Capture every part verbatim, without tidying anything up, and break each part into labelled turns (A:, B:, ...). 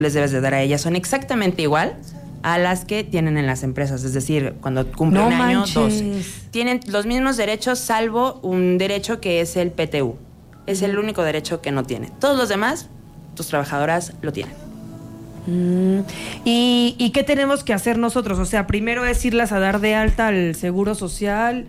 A: les debes de dar a ellas son exactamente igual a las que tienen en las empresas, es decir, cuando cumple
B: no
A: un año,
B: manches.
A: doce. Tienen los mismos derechos, salvo un derecho que es el P T U. Es el único derecho que no tiene. Todos los demás, tus trabajadoras lo tienen.
B: Mm. ¿Y, ¿Y qué tenemos que hacer nosotros? O sea, primero es irlas a dar de alta al Seguro Social.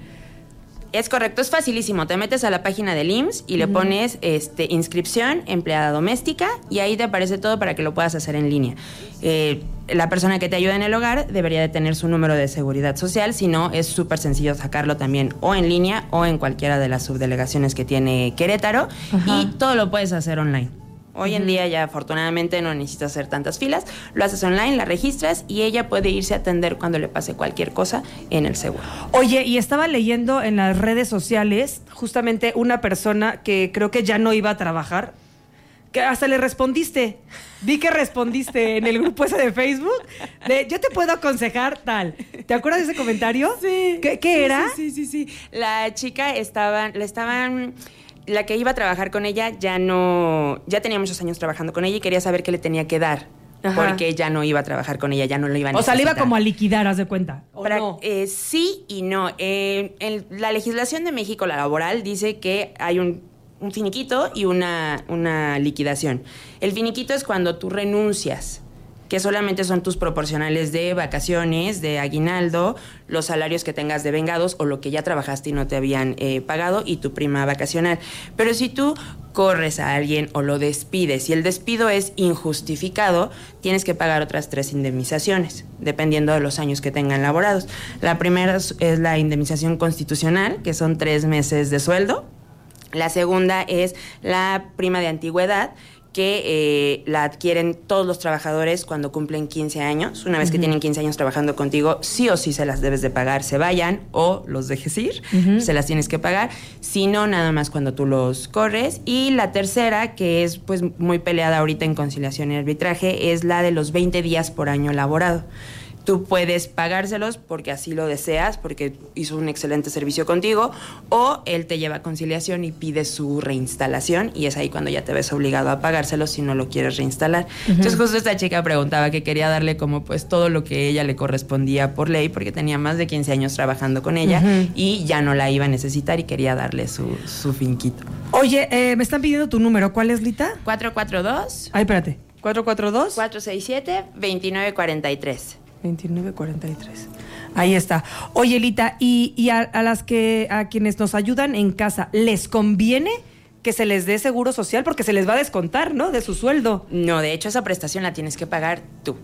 A: Es correcto, es facilísimo. Te metes a la página del I M S S y le
B: Uh-huh.
A: pones este, inscripción, empleada doméstica, y ahí te aparece todo para que lo puedas hacer en línea. Eh, la persona que te ayuda en el hogar debería de tener su número de seguridad social, si no, es súper sencillo sacarlo también o en línea o en cualquiera de las subdelegaciones que tiene Querétaro. Ajá. Y todo lo puedes hacer online. Hoy en día ya afortunadamente no necesitas hacer tantas filas, lo haces online, la registras y ella puede irse a atender cuando le pase cualquier cosa en el seguro.
B: Oye, y estaba leyendo en las redes sociales justamente una persona que creo que ya no iba a trabajar, que hasta le respondiste, vi que respondiste en el grupo ese de Facebook, de yo te puedo aconsejar tal. ¿Te acuerdas de ese comentario?
A: Sí.
B: ¿Qué, qué
A: sí,
B: era?
A: Sí, sí, sí, sí. La chica estaba, le estaban... La que iba a trabajar con ella ya no, ya tenía muchos años trabajando con ella y quería saber qué le tenía que dar. Ajá. Porque ya no iba a trabajar con ella, ya no lo iba a necesitar.
B: O sea, le iba como a liquidar, haz de cuenta. ¿O
A: Para,
B: no?
A: eh, sí y no. Eh, en la legislación de México, la laboral, dice que hay un, un finiquito y una, una liquidación. El finiquito es cuando tú renuncias, que solamente son tus proporcionales de vacaciones, de aguinaldo, los salarios que tengas de vengados o lo que ya trabajaste y no te habían eh, pagado y tu prima vacacional. Pero si tú corres a alguien o lo despides y el despido es injustificado, tienes que pagar otras tres indemnizaciones, dependiendo de los años que tengan laborados. La primera es la indemnización constitucional, que son tres meses de sueldo. La segunda es la prima de antigüedad, que eh, la adquieren todos los trabajadores cuando cumplen quince años. Una vez uh-huh. que tienen quince años trabajando contigo, sí o sí se las debes de pagar, se vayan o los dejes ir, uh-huh. se las tienes que pagar. Si no, nada más cuando tú los corres. Y la tercera, que es pues muy peleada ahorita en conciliación y arbitraje, es la de los veinte días por año laborado. Tú puedes pagárselos porque así lo deseas, porque hizo un excelente servicio contigo, o él te lleva a conciliación y pide su reinstalación, y es ahí cuando ya te ves obligado a pagárselos si no lo quieres reinstalar. Uh-huh. Entonces justo esta chica preguntaba que quería darle como pues todo lo que ella le correspondía por ley, porque tenía más de quince años trabajando con ella uh-huh. y ya no la iba a necesitar y quería darle su, su finquito.
B: Oye, eh, me están pidiendo tu número. ¿Cuál es, Lita?
A: cuatro cuatro dos
B: Ay, espérate. ¿cuatro cuatro dos?
A: cuatro seis siete, veintinueve cuarenta y tres.
B: veintinueve cuarenta y tres. Ahí está. Oye, Lita, y, y a, a las que a quienes nos ayudan en casa, ¿les conviene que se les dé seguro social? Porque se les va a descontar, ¿no? De su sueldo.
A: No, de hecho, esa prestación la tienes que pagar tú.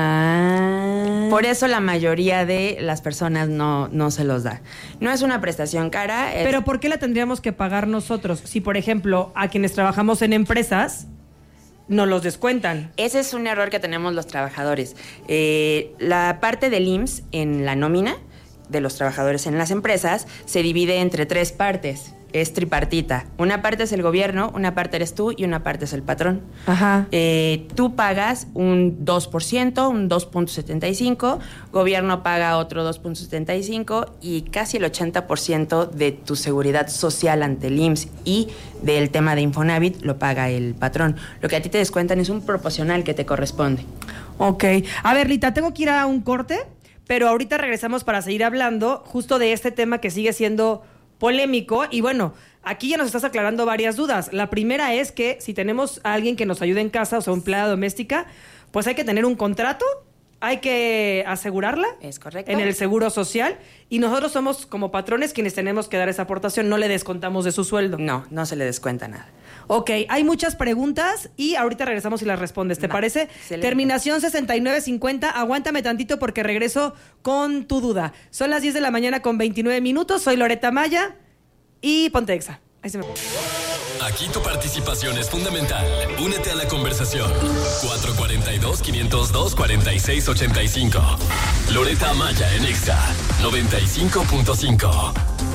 B: Ah.
A: Por eso la mayoría de las personas no, no se los da. No es una prestación cara. Es...
B: Pero ¿por qué la tendríamos que pagar nosotros? Si, por ejemplo, a quienes trabajamos en empresas nos los descuentan.
A: Ese es un error que tenemos los trabajadores. Eh, la parte del I M S S en la nómina de los trabajadores en las empresas se divide entre tres partes. Es tripartita. Una parte es el gobierno, una parte eres tú y una parte es el patrón.
B: Ajá.
A: Eh, tú pagas un dos por ciento, un dos punto setenta y cinco por ciento, gobierno paga otro dos punto setenta y cinco por ciento y casi el ochenta por ciento de tu seguridad social ante el I M S S y del tema de Infonavit lo paga el patrón. Lo que a ti te descuentan es un proporcional que te corresponde.
B: Ok. A ver, Lita, tengo que ir a un corte, pero ahorita regresamos para seguir hablando justo de este tema que sigue siendo polémico. Y bueno, aquí ya nos estás aclarando varias dudas. La primera es que si tenemos a alguien que nos ayude en casa, o sea, empleada doméstica, pues hay que tener un contrato, hay que asegurarla.
A: Es correcto.
B: En el seguro social. Y nosotros somos como patrones quienes tenemos que dar esa aportación, no le descontamos de su sueldo.
A: No, no se le descuenta nada.
B: Ok, hay muchas preguntas y ahorita regresamos y las respondes, ¿te
A: Va,
B: parece?
A: Excelente.
B: Terminación sesenta y nueve cincuenta, aguántame tantito porque regreso con tu duda. Son las diez de la mañana con veintinueve minutos, soy Loreta Maya y ponte Exa. Ahí se me...
C: Aquí tu participación es fundamental. Únete a la conversación. cuatro cuatro dos, cinco cero dos, cuatro seis ocho cinco. Loreta Maya en Exa noventa y cinco punto cinco.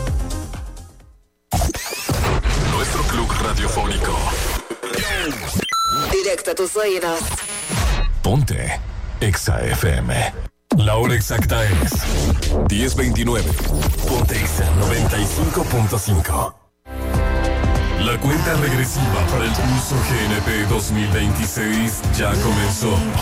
C: Nuestro club radiofónico.
D: Directo a tus oídos.
C: Ponte Exa F M. La hora exacta es diez veintinueve. Ponte Exa noventa y cinco punto cinco. La cuenta regresiva para el Pulso G N P dos mil veintiséis ya comenzó.